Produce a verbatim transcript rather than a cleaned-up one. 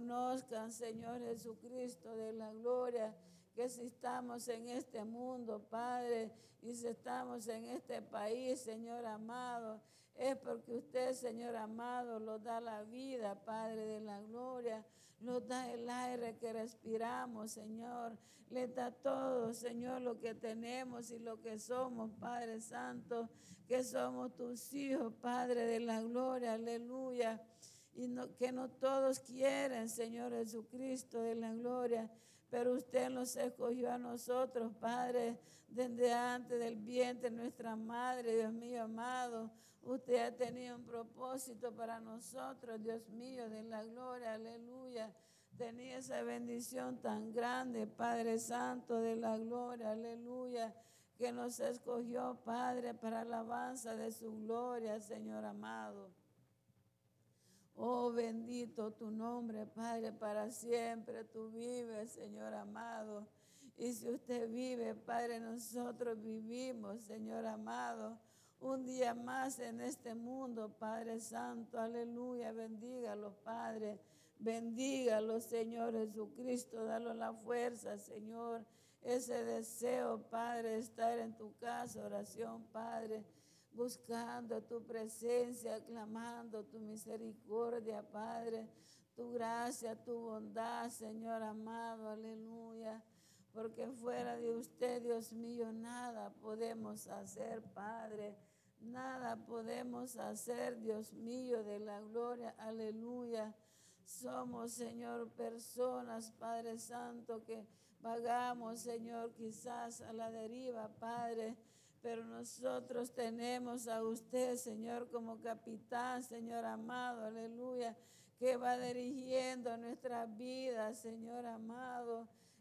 reconozcan, Señor Jesucristo de la gloria, que si estamos en este mundo, Padre, y si estamos en este país, Señor amado, es porque usted, Señor amado, nos da la vida, Padre de la gloria, nos da el aire que respiramos, Señor, le da todo, Señor, lo que tenemos y lo que somos, Padre Santo, que somos tus hijos, Padre de la gloria, aleluya, y no, que no todos quieren, Señor Jesucristo de la gloria, pero usted nos escogió a nosotros, Padre, desde antes del vientre de nuestra madre, Dios mío amado. Usted ha tenido un propósito para nosotros, Dios mío, de la gloria, aleluya. Tenía esa bendición tan grande, Padre Santo, de la gloria, aleluya, que nos escogió, Padre, para alabanza de su gloria, Señor amado. Oh, bendito tu nombre, Padre, para siempre tú vives, Señor amado. Y si usted vive, Padre, nosotros vivimos, Señor amado. Un día más en este mundo, Padre Santo, aleluya, bendígalo, Padre. Bendígalo, Señor Jesucristo, dalo la fuerza, Señor. Ese deseo, Padre, estar en tu casa, oración, Padre, buscando tu presencia, clamando tu misericordia, Padre, tu gracia, tu bondad, Señor amado, aleluya. Porque fuera de usted, Dios mío, nada podemos hacer, Padre. Nada podemos hacer, Dios mío, de la gloria, aleluya. Somos, Señor, personas, Padre Santo, que vagamos, Señor, quizás a la deriva, Padre, pero nosotros tenemos a usted, Señor, como capitán, Señor amado, aleluya, que va dirigiendo nuestras vidas, Señor amado.